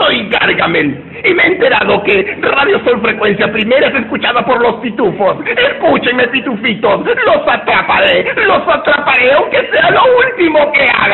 soy Gargamel y me he enterado que Radio Sol Frecuencia Primera es escuchada por los pitufos. Escúchenme, pitufitos, los atraparé aunque sea lo último que haga.